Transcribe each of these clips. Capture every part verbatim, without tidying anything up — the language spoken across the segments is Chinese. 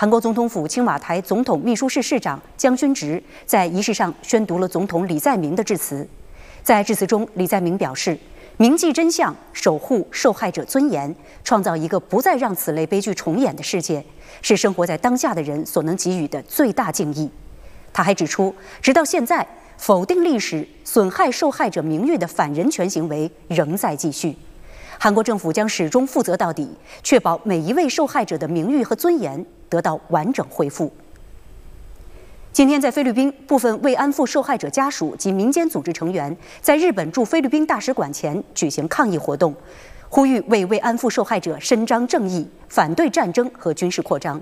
韩国总统府青瓦台总统秘书室室长姜勋植在仪式上宣读了总统李在明的致辞。在致辞中，李在明表示，铭记真相，守护受害者尊严，创造一个不再让此类悲剧重演的世界，是生活在当下的人所能给予的最大敬意。他还指出，直到现在，否定历史、损害受害者名誉的反人权行为仍在继续。韩国政府将始终负责到底，确保每一位受害者的名誉和尊严得到完整恢复。今天，在菲律宾，部分慰安妇受害者家属及民间组织成员在日本驻菲律宾大使馆前举行抗议活动，呼吁为慰安妇受害者伸张正义，反对战争和军事扩张。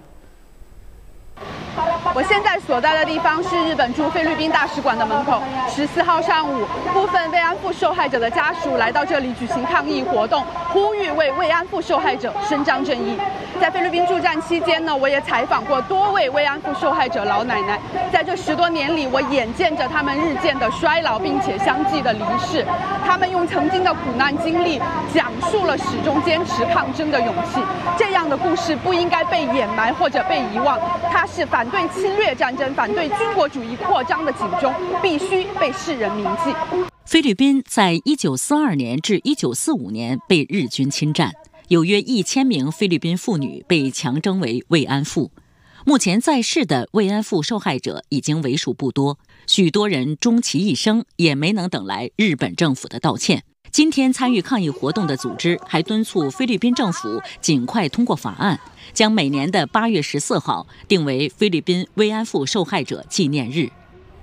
我现在所在的地方是日本驻菲律宾大使馆的门口。十四号上午，部分慰安妇受害者的家属来到这里举行抗议活动，呼吁为慰安妇受害者伸张正义。在菲律宾驻站期间呢，我也采访过多位慰安妇受害者老奶奶。在这十多年里，我眼见着他们日渐的衰老，并且相继的离世。他们用曾经的苦难经历，讲述了始终坚持抗争的勇气。这样的故事不应该被掩埋或者被遗忘，它是反对侵略战争、反对军国主义扩张的警钟，必须被世人铭记。 菲律宾在一九四二年至一九四五年被日军侵占，有约一千名菲律宾妇女被强征为慰安妇。目前在世的慰安妇受害者已经为数不多，许多人终其一生也没能等来日本政府的道歉。今天参与抗议活动的组织还敦促菲律宾政府尽快通过法案，将每年的八月十四号定为菲律宾慰安妇受害者纪念日。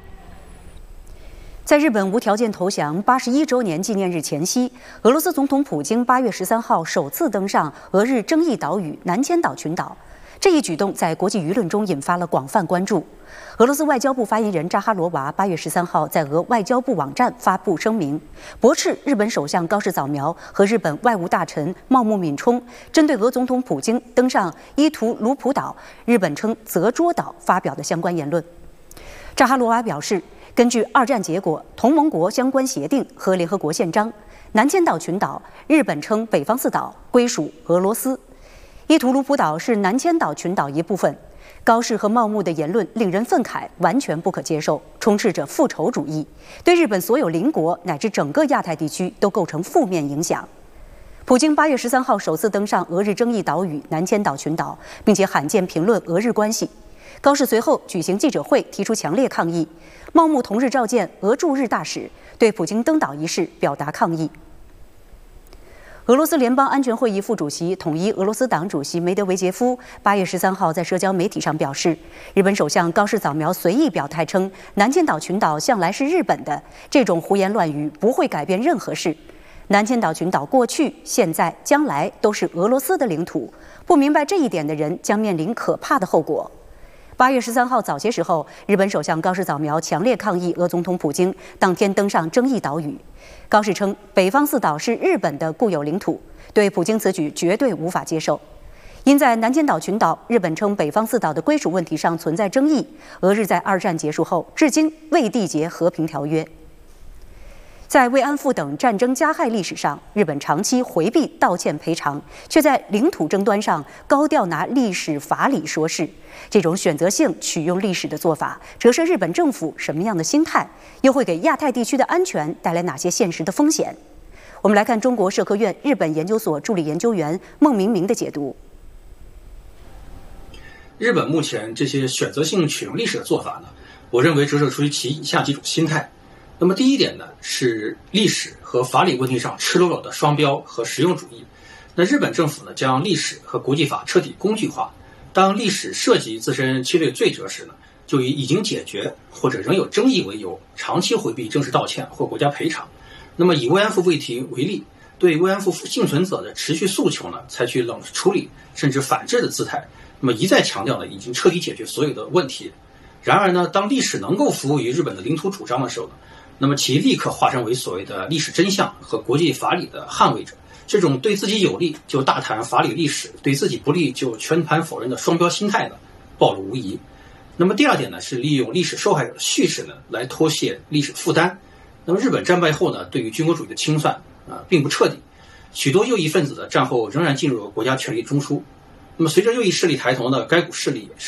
在日本无条件投降八十一周年纪念日前夕，俄罗斯总统普京八月十三号首次登上俄日争议岛屿南千岛群岛，这一举动在国际舆论中引发了广泛关注。俄罗斯外交部发言人扎哈罗娃八月十三号在俄外交部网站发布声明，驳斥日本首相高市早苗和日本外务大臣茂木敏充针对俄总统普京登上伊图卢普岛（日本称泽捉岛）发表的相关言论。扎哈罗娃表示，根据二战结果、同盟国相关协定和联合国宪章，南千岛群岛（日本称北方四岛）归属俄罗斯。伊图卢普岛是南千岛群岛一部分。高市和茂木的言论令人愤慨，完全不可接受，充斥着复仇主义，对日本所有邻国乃至整个亚太地区都构成负面影响。普京八月十三号首次登上俄日争议岛屿南千岛群岛，并且罕见评论俄日关系。高市随后举行记者会，提出强烈抗议。茂木同日召见俄驻日大使，对普京登岛一事表达抗议。俄罗斯联邦安全会议副主席、统一俄罗斯党主席梅德韦杰夫八月十三号在社交媒体上表示，日本首相高市早苗随意表态称南千岛群岛向来是日本的，这种胡言乱语不会改变任何事。南千岛群岛过去、现在、将来都是俄罗斯的领土，不明白这一点的人将面临可怕的后果。八月十三号早些时候，日本首相高市早苗强烈抗议俄总统普京当天登上争议岛屿。高市称，北方四岛是日本的固有领土，对普京此举绝对无法接受。因在南千岛群岛日本称北方四岛的归属问题上存在争议，俄日在二战结束后至今未缔结和平条约。在慰安妇等战争加害历史上，日本长期回避道歉赔偿，却在领土争端上高调拿历史法理说事。这种选择性取用历史的做法，折射日本政府什么样的心态，又会给亚太地区的安全带来哪些现实的风险？我们来看中国社科院日本研究所助理研究员孟明明的解读。 日本目前这些选择性取用历史的做法呢，我认为折射出其以下几种心态。那么第一点呢，是历史和法理问题上赤裸裸的双标和实用主义。那日本政府呢，将历史和国际法彻底工具化。当历史涉及自身侵略罪责时呢，就以已经解决或者仍有争议为由，长期回避正式道歉或国家赔偿。那么以慰安妇问题为例，对慰安妇幸存者的持续诉求呢，采取冷处理甚至反制的姿态。那么一再强调呢，已经彻底解决所有的问题。然而呢，当历史能够服务于日本的领土主张的时候呢，那么其立刻化身为所谓的历史真相和国际法理的捍卫者。这种对自己有利就大谈法理历史，对自己不利就全盘否认的双标心态呢，暴露无遗。那么第二点呢，是利用历史受害者的叙事呢，来脱卸历史负担。那么日本战败后呢，对于军国主义的清算啊、呃，并不彻底，许多右翼分子的战后仍然进入国家权力中枢。那么随着右翼势力抬头呢，该股势力